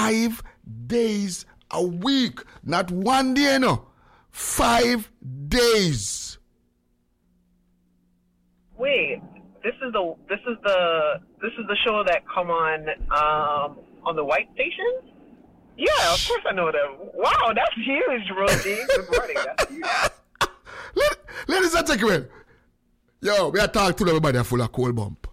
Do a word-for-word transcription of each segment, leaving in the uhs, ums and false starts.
five days a week. Not one day, no. Five days. Wait, this is the this is the this is the show that come on um on the white station? Yeah, of course I know that. Wow, that's huge, Rosie. Good morning. That's huge. Ladies and gentlemen, yo, we are talking to everybody full of cold bump.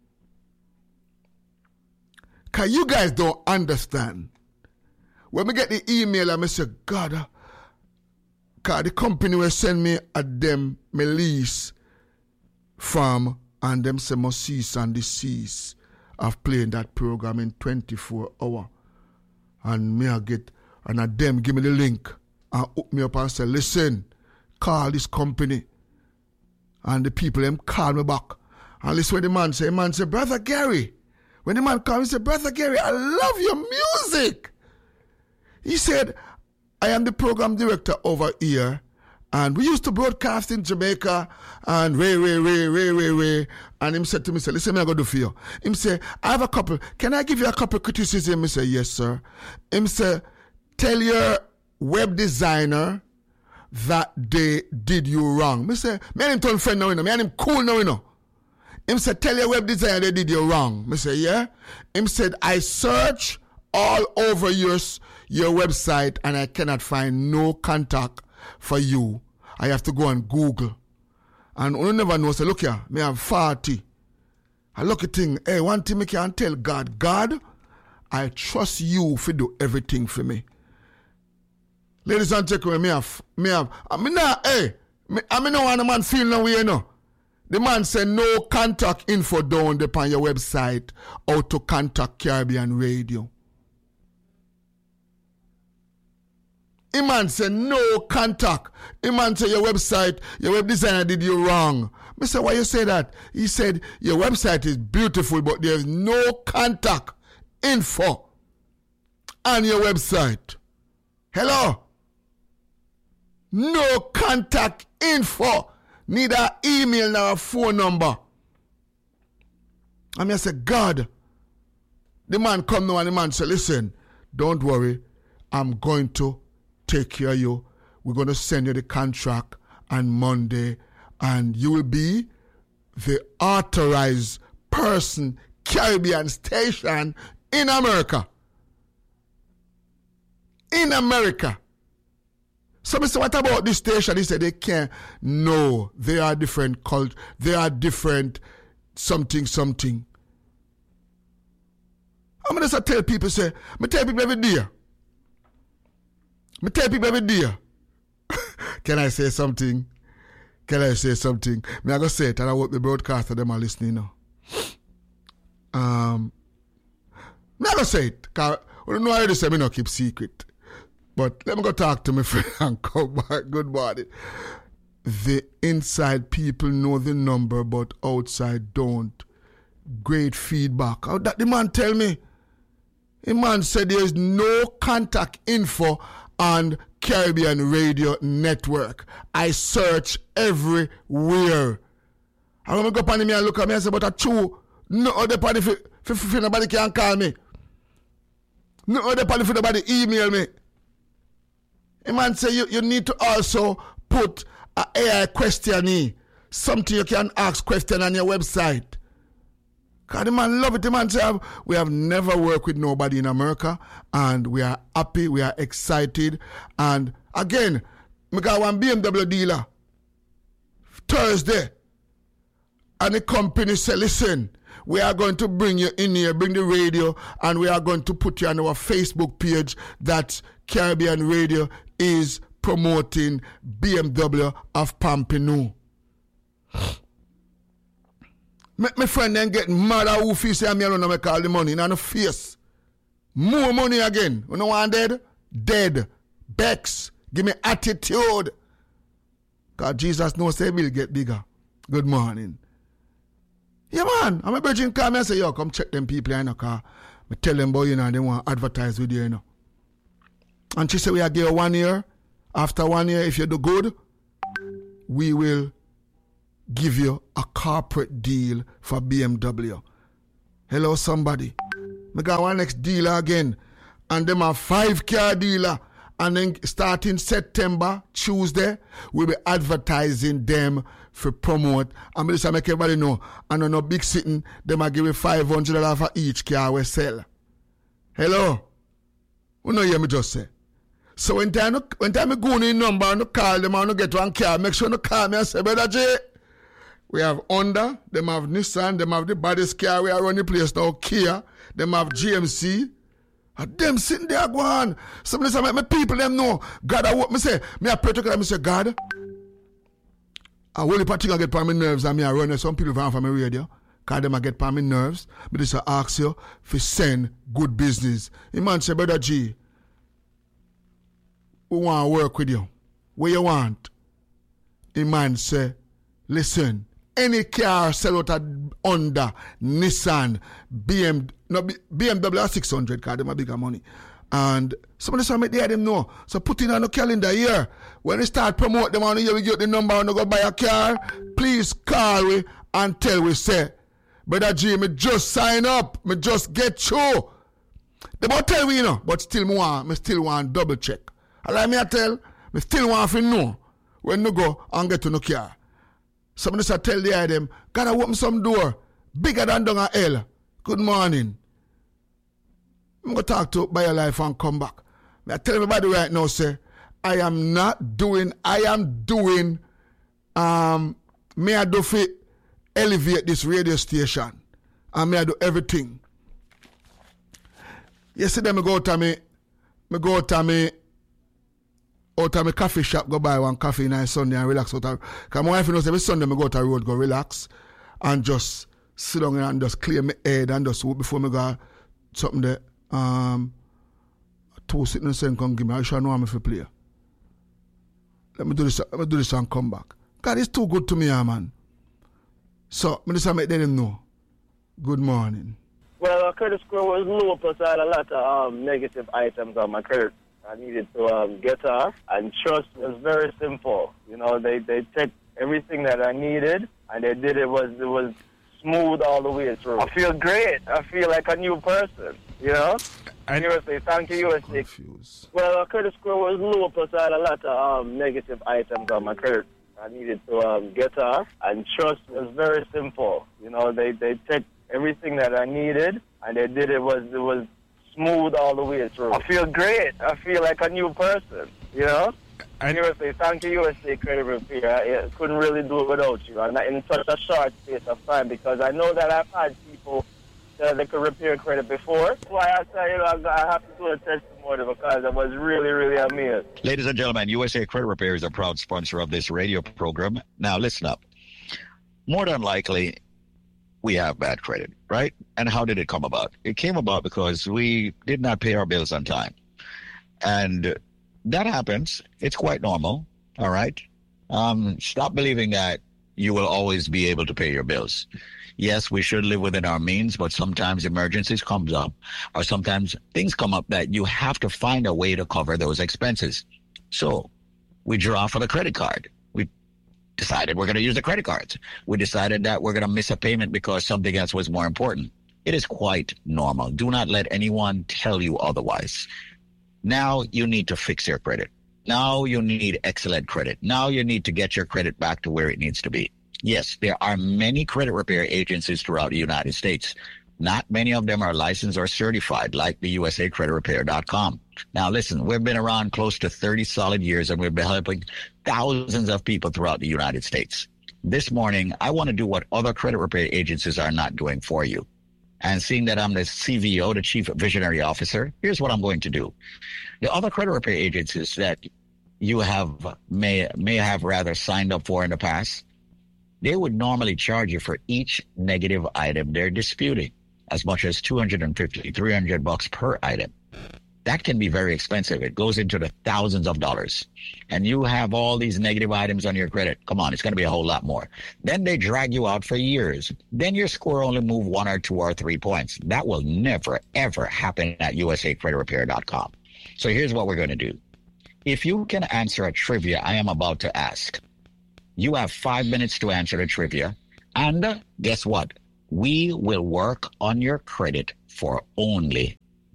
Cause you guys don't understand. When we get the email and I say, God, cause the company will send me a them me lease from and them say must cease and desist of playing that program in twenty-four hours. And me I get and a them give me the link and hook me up and say, listen, call this company. And the people them call me back. And listen what the man say. The man say, Brother Gary. When the man called, he said, Brother Gary, I love your music. He said, I am the program director over here. And we used to broadcast in Jamaica and Ray, Ray, Ray, Ray, Ray, Ray. And him said to me, say, listen, what I'm going to do for you. Him say, I have a couple. Can I give you a couple of criticism? He say, yes, sir. Him say, tell your web designer that they did you wrong. Me say, me and him turn friend now, you know. Me and him cool now, you know. Him said, tell your web designer they did you wrong. Me say, yeah. Him said, I search all over your, your website and I cannot find no contact for you. I have to go on Google. And you never know, say, look here, me have forty. I look at thing, hey, one thing me can tell God, God, I trust you to do everything for me. Ladies and gentlemen, me have, me have, I mean, nah, hey, me, I mean, no one man feel no way, you know. The man said no contact info down upon your website how to contact Caribbean Radio. The man said no contact. The man said your website, your web designer did you wrong. I said, why you say that? He said your website is beautiful, but there's no contact info on your website. Hello? No contact info. Neither email nor a phone number. I mean, I said, God. The man come now and the man said, listen, don't worry. I'm going to take care of you. We're going to send you the contract on Monday and you will be the authorized person Caribbean station in America. In America. So I said, what about this station? He said, they can't. No, they are different cult. They are different something, something. I'm going to tell people, say, I tell people every day. I tell people every day. Can I say something? Can I say something? Me I go say it and I hope the broadcaster them are listening now. Um, me I go say it. Because I don't know how to say me not keep secret. But let me go talk to my friend and come back. Good morning. The inside people know the number, but outside don't. Great feedback. How that the man tell me? The man said there is no contact info on Caribbean Radio Network. I search everywhere. I'm going to go upon me and look at me and say, but a true, no other party, if nobody can call me. No other party, if nobody email me. A man say you, you need to also put an A I question in. Something you can ask question on your website. Because the man love it. The man say, we have never worked with nobody in America and we are happy, we are excited. And again, I got one B M W dealer Thursday. And the company say, listen, we are going to bring you in here, bring the radio, and we are going to put you on our Facebook page that Caribbean Radio is promoting B M W of Pampinou. My, my friend then get mad at who feel say I'm here and make all the money in the face. More money again. You know what I'm dead? Dead. Bex. Give me attitude. God, Jesus knows say will get bigger. Good morning. Yeah, man. I'm a virgin call me and say, yo, come check them people in the car. I tell them, boy, you know, they want to advertise with you, you know. And she said, we are give you one year. After one year, if you do good, we will give you a corporate deal for B M W. Hello, somebody. I got one next dealer again. and them have five car dealer. And then starting September, Tuesday, we'll be advertising them for promote. And me just make everybody know, and on a big sitting, them are giving five hundred dollars for each car we sell. Hello? You know hear me just say. So when time, when time I go in number and I call them and I get one car, make sure you call me and say, Brother J, we have Honda, them have Nissan, them have the baddest car, we are running the place now, Kia, them have G M C. And them sitting there going, some of them, my people, them know. God, I what me say, me I pray to God, me say, God, I will particularly get on my nerves and me I run some people from my radio. Because them I get on my nerves. But this I ask you to send good business. The man say, Brother G, we want to work with you. What you want? The man say, listen, any car sell out at Honda, Nissan, B M W, no, B M W six hundred because them a bigger money. And some of the some they them know. So put in on the calendar here. When they start promote them on the year, we get the number and go buy a car. Please call we and tell we say, Brother G, me just sign up. Me just get through. They won't tell me, you know, but still me want, me still want double check. Allow me I tell, me still want to know when you go and get to no car. Some of them tell the them, God, I open some door bigger than down a hell. Good morning. I'm going to talk to BioLife and come back. I tell everybody right now, say, I am not doing, I am doing, um, may I do fit elevate this radio station. And may I do everything. Yesterday, I go to me, I go to me, out of my coffee shop, go buy one coffee on Sunday and relax out of, because my wife knows every Sunday I go to the road, go relax, and just sit down and just clear my head and just before me go something there. Um, two sitting and saying, come give me, I sure know I'm if you play. Let me do this, let me do this and come back. God, it's too good to me, man. So, I just make them know. Good morning. Well, our credit score was low, plus I had a lot of um, negative items on my credit. I needed to um, get off, and trust was very simple. You know, they they checked everything that I needed, and they did it was it was smooth all the way through. I feel great. I feel like a new person. You know. And U S A, thank you, U S A. Confused. Well, our credit score was low, plus I had a lot of um, negative items on my credit. I needed to um, get off, and trust was very simple. You know, they they checked everything that I needed, and they did it was it was. smooth all the way through. I feel great. I feel like a new person, you know? And U S A, thank you, U S A Credit Repair. I, I couldn't really do it without you, and in such a short space of time, because I know that I've had people that they could repair credit before. That's why I say, you know, I have to do a testimony, because I was really, really amazed. Ladies and gentlemen, U S A Credit Repair is a proud sponsor of this radio program. Now, listen up. More than likely, we have bad credit, right? And how did it come about? It came about because we did not pay our bills on time. And that happens. It's quite normal, all right? Um, stop believing that you will always be able to pay your bills. Yes, we should live within our means, but sometimes emergencies comes up, or sometimes things come up that you have to find a way to cover those expenses. So we draw for the credit card. We decided we're going to use the credit cards. We decided that we're going to miss a payment because something else was more important. It is quite normal. Do not let anyone tell you otherwise. Now you need to fix your credit. Now you need excellent credit. Now you need to get your credit back to where it needs to be. Yes, there are many credit repair agencies throughout the United States. Not many of them are licensed or certified like the U S A Credit Repair dot com. Now, listen, we've been around close to thirty solid years, and we've been helping thousands of people throughout the United States. This morning, I want to do what other credit repair agencies are not doing for you. And seeing that I'm the C V O, the Chief Visionary Officer, here's what I'm going to do. The other credit repair agencies that you have may may have rather signed up for in the past, they would normally charge you for each negative item they're disputing, as much as two hundred fifty, three hundred bucks per item. That can be very expensive. It goes into the thousands of dollars. And you have all these negative items on your credit. Come on, it's going to be a whole lot more. Then they drag you out for years. Then your score only move one or two or three points. That will never, ever happen at U S A Credit Repair dot com. So here's what we're going to do. If you can answer a trivia I am about to ask, you have five minutes to answer the trivia. And guess what? We will work on your credit for only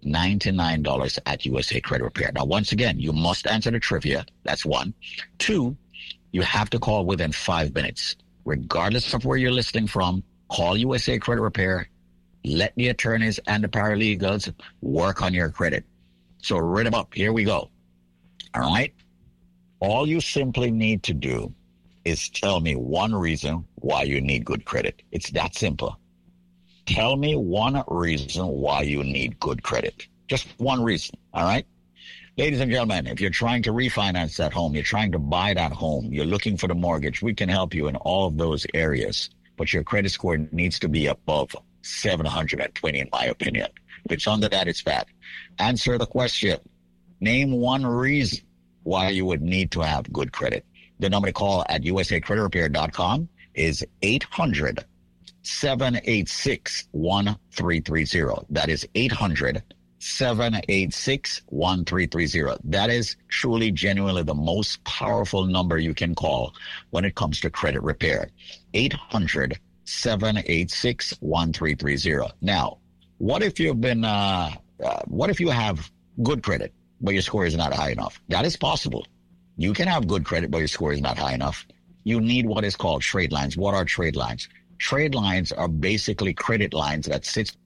ninety-nine dollars at U S A Credit Repair. Now, once again, you must answer the trivia. That's one. Two, you have to call within five minutes. Regardless of where you're listening from, call U S A Credit Repair. Let the attorneys and the paralegals work on your credit. So read them up. Here we go. All right? All you simply need to do is tell me one reason why you need good credit. It's that simple. Tell me one reason why you need good credit. Just one reason, all right? Ladies and gentlemen, if you're trying to refinance that home, you're trying to buy that home, you're looking for the mortgage, we can help you in all of those areas. But your credit score needs to be above seven hundred twenty, in my opinion. If it's under that, it's bad. Answer the question. Name one reason why you would need to have good credit. The number to call at U S A Credit Repair dot com is eight hundred, seven eight six, one three three zero. That is eight hundred, seven eight six, one three three zero. That is truly, genuinely the most powerful number you can call when it comes to credit repair. eight hundred, seven eight six, one three three zero. Now, what if you've been, uh, uh, what if you have good credit, but your score is not high enough? That is possible. You can have good credit, but your score is not high enough. You need what is called trade lines. What are trade lines? Trade lines are basically credit lines that sit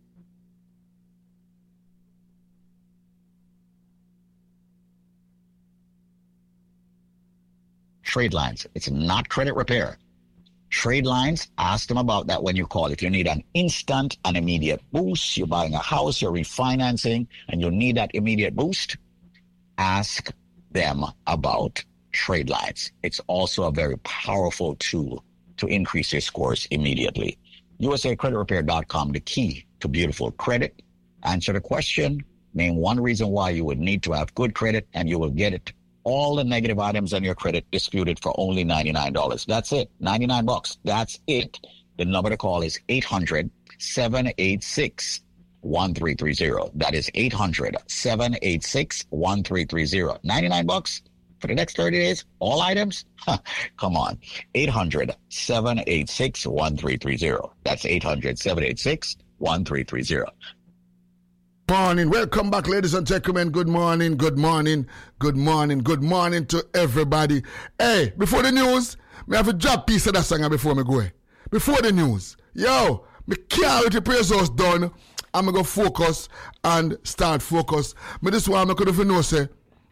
trade lines. It's not credit repair. Trade lines, ask them about that when you call. If you need an instant and immediate boost, you're buying a house, you're refinancing, and you need that immediate boost, ask them about trade lines. It's also a very powerful tool to increase your scores immediately. U S A Credit Repair dot com, the key to beautiful credit. Answer the question, name one reason why you would need to have good credit, and you will get it. All the negative items on your credit disputed for only ninety-nine dollars. That's it. ninety-nine bucks. That's it. The number to call is eight hundred, seven eight six, one three three zero. That is eight hundred, seven eight six, one three three zero. ninety-nine bucks for the next thirty days. All items? Huh, come on. eight hundred, seven eight six, one three three zero. That's eight hundred, seven eight six, one three three zero. Morning. Welcome back, ladies and gentlemen. Good morning, good morning, good morning, good morning to everybody. Hey, before the news, me have a drop piece of that song before me go. Before the news, yo, me can't wait to praise us done. I'm going to go focus and start focus. Me this one, I could have know, say,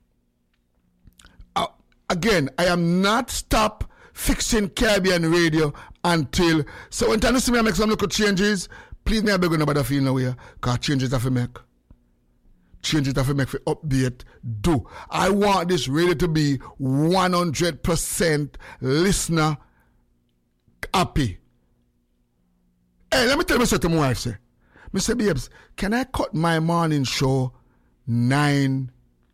uh, again, I am not stop fixing Caribbean radio until, so when time see me I make some little changes, please me I beg you nobody feel no way, because changes have to make. Changes have to make for update. Do. I want this radio to be one hundred percent listener happy. Hey, let me tell you something my wife say. Mister Babes, can I cut my morning show nine,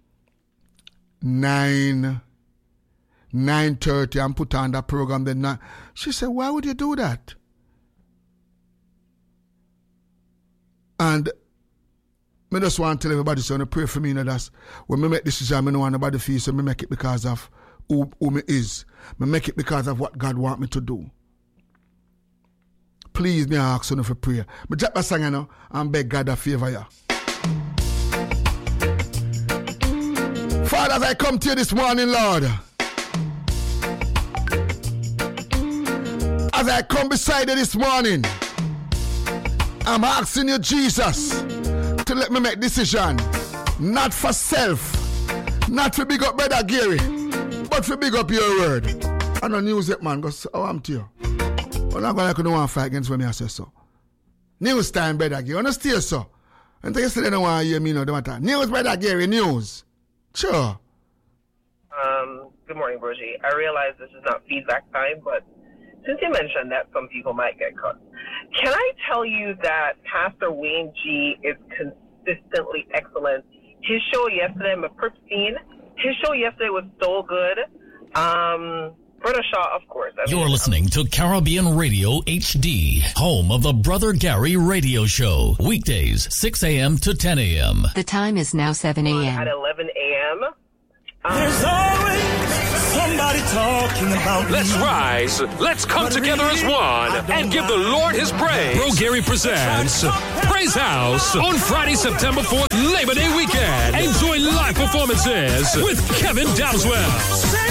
nine, nine thirty and put on that program then? Nine? She said, why would you do that? And I just want to tell everybody, so to pray for me, you know, that's when me make this decision, I don't want nobody to feel, so me make it because of who, who me is. Me make it because of what God want me to do. Please, me ask you for prayer. Me drop my song, you know, and beg God to favor you. Father, as I come to you this morning, Lord, as I come beside you this morning, I'm asking you, Jesus, to let me make decision, not for self, not to big up Brother Gary, but to big up your word. I don't use it, man, because oh, I'm to you. I'm not going to no one fight against when I say so. News time, Brother Gary. Understand, so? And you say they don't want to hear me, no, don't matter. News, Brother Gary, news. Sure. Um, good morning, Brogy. I realize this is not feedback time, but since you mentioned that some people might get cut, can I tell you that Pastor Wayne G is consistently excellent? His show yesterday, Pristine, his show yesterday was so good. Um, Brother Shaw, of course. I You're mean, listening to Caribbean Radio H D, home of the Brother Gary Radio Show. Weekdays, six a.m. to ten a.m. The time is now seven a.m. At eleven a.m. Um, There's always somebody Everybody talking about Let's rise. Let's come together as one and give the Lord his praise. Bro Gary presents Praise House on Friday, September fourth, Labor Day weekend. Enjoy live performances with Kevin Dowswell.